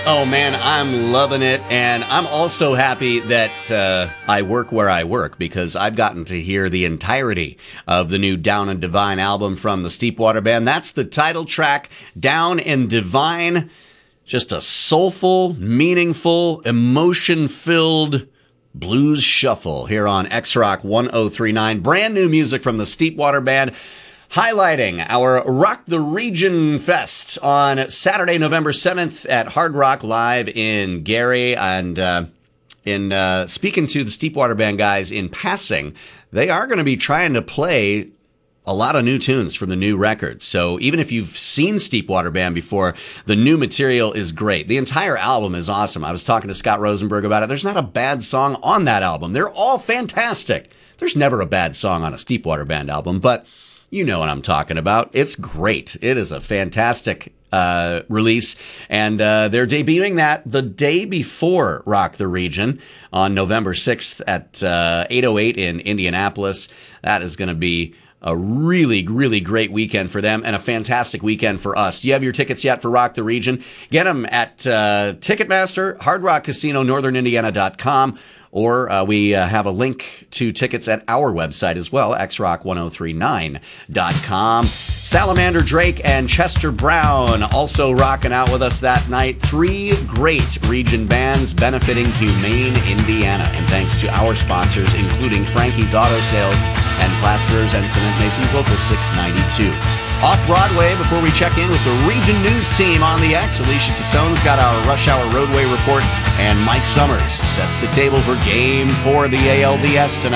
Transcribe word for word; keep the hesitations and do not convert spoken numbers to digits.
Oh man, I'm loving it, and I'm also happy that uh, I work where I work because I've gotten to hear the entirety of the new Down and Divine album from the Steepwater Band. That's the title track, Down and Divine. Just a soulful, meaningful, emotion-filled blues shuffle here on X-Rock one oh three point nine. Brand new music from the Steepwater Band, highlighting our Rock the Region Fest on Saturday, November seventh at Hard Rock Live in Gary. And uh, in uh, speaking to the Steepwater Band guys in passing, they are going to be trying to play a lot of new tunes from the new records. So even if you've seen Steepwater Band before, the new material is great. The entire album is awesome. I was talking to Scott Rosenberg about it. There's not a bad song on that album. They're all fantastic. There's never a bad song on a Steepwater Band album, but you know what I'm talking about. It's great. It is a fantastic uh, release, and uh, they're debuting that the day before Rock the Region on November sixth at uh, eight oh eight in Indianapolis. That is going to be a really, really great weekend for them and a fantastic weekend for us. Do you have your tickets yet for Rock the Region? Get them at uh, Ticketmaster, Hard Rock Casino, northern indiana dot com, or uh, we uh, have a link to tickets at our website as well, x rock ten thirty-nine dot com. Salamander Drake and Chester Brown also rocking out with us that night. Three great region bands benefiting Humane, Indiana. And thanks to our sponsors, including Frankie's Auto Sales and Plasterers and Cement Masons Local six ninety-two. Off-Broadway, before we check in with the Region News team on the X, Alicia Tassone's got our Rush Hour Roadway report, and Mike Summers sets the table for Game four of the A L D S tonight.